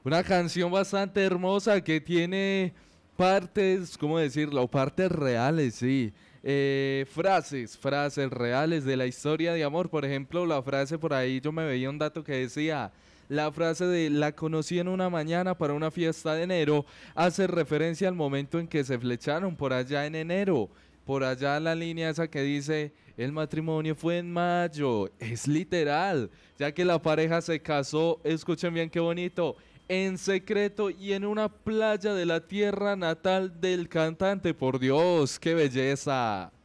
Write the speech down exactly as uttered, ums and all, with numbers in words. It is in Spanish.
Una canción bastante hermosa que tiene partes, ¿cómo decirlo? Partes reales, sí. Eh, frases, frases reales de la historia de amor. Por ejemplo, la frase por ahí, yo me veía un dato que decía, la frase de la conocí en una mañana para una fiesta de enero hace referencia al momento en que se flecharon por allá en enero. Por allá la línea esa que dice, el matrimonio fue en mayo. Es literal, ya que la pareja se casó, escuchen bien qué bonito, en secreto y en una playa de la tierra natal del cantante. Por Dios, qué belleza.